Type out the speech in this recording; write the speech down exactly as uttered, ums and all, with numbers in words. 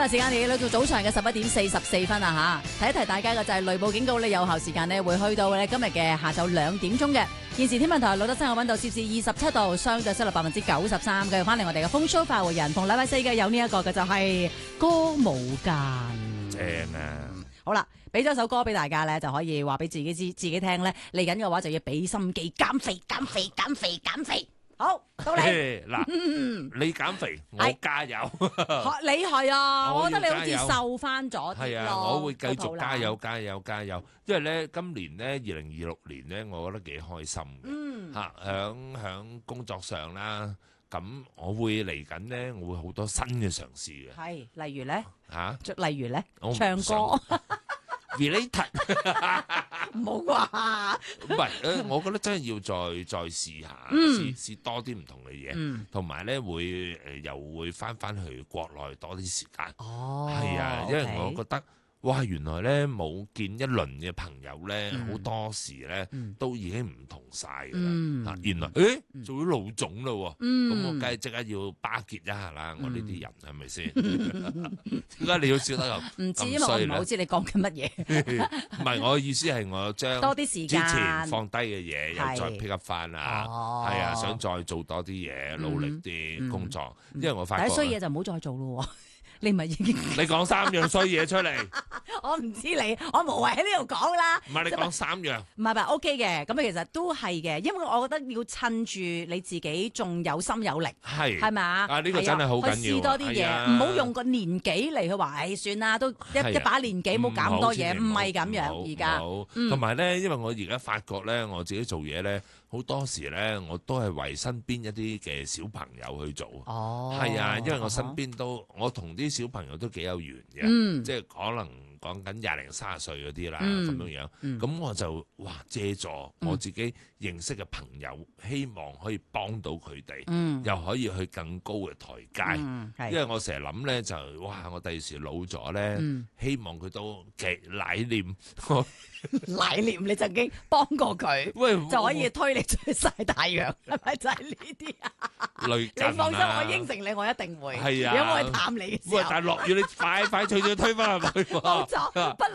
啦，時間嚟到到早上嘅十一點四十四分啊吓，提一提大家嘅就係雷暴警告咧，有效時間呢會去到咧今日嘅下晝兩點鐘嘅。現時天文台錄得室外溫度攝氏二十七度，相對濕度百分之九十三。繼續翻嚟我哋嘅風騷快活人，逢禮拜四嘅有呢一個嘅就係歌舞間。 正啊！ 好啦，俾咗首歌俾大家咧，就可以話俾自己知，自己聽咧。嚟緊嘅話就要俾心機減肥、減肥、減肥、減肥。好，到你嗱，你減肥，我加油。 你係啊，我覺得你好似油瘦翻咗啲咯。 係啊，我會繼續加油、加油、加油。因為咧，今年咧，二零二六年咧，我覺得幾開心嘅。嗯，嚇，響響工作上啦，咁我會嚟緊咧，我會好多新嘅嘗試嘅。 係，例如咧嚇， 例如咧我唔唱歌。 related 唔好啩， 唔係誒，我覺得真係要再再試下， 嗯試試多啲唔同嘅嘢，同埋咧會誒又會翻翻去國內多啲時間。 哦， 係啊，因為我覺得哇，原來咧冇見一輪嘅朋友咧，好多時咧都已經唔同晒㗎啦。嚇，原來誒做咗老總啦喎，咁我梗係即刻要巴結一下啦。我呢啲人係咪先？點解你要笑得咁唔知，因為我唔係好知你講緊乜嘢。 唔係，我嘅意思係我將多啲時間之前放低嘅嘢又再 pick up 翻啊，係啊，想再做多啲嘢，努力啲工作，因為我發覺第一衰嘢就唔好再做咯。你咪已經你講三樣衰嘢出嚟， 我唔知你，我無謂喺呢度講啦。 唔係你講三樣， 唔係唔係 OK 嘅，咁其實都係嘅，因為我覺得要趁住你自己仲有心有力， 係係咪啊？ 啊，呢個真係好緊要， 去試多啲嘢，唔好用個年紀嚟去話，唉，算啦，都一一把年紀，冇搞咁多嘢，唔係咁樣而家。 同埋咧，因為我而家發覺咧，我自己做嘢咧，好多時咧，我都係為身邊一啲嘅小朋友去做。 哦， 係啊，因為我身邊都我同啲小朋友都幾有緣嘅， 嗯、 即係可能講緊廿零三十歲嗰啲啦，咁、 嗯、 樣樣，咁、嗯、我就哇借助我自己認識嘅朋友，嗯、希望可以幫到佢哋，嗯、又可以去更高嘅台階。嗯、因為我成日諗咧，就哇，我第時老咗咧，嗯、希望佢都嘅懷念我。 懷念你曾經幫過佢， 喂， 就可以推你出去曬太陽，係咪就係呢啲啊？ 類近啊！ 你放心，我應承你，我一定會。 係啊， 如果我去探你嘅時候， 喂，但係落雨你快快脆脆推翻入去喎。 冇錯，不